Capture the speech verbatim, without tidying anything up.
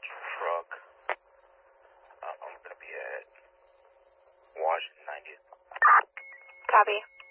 truck. Uh, I'm going to be at Washington ninetieth. Copy.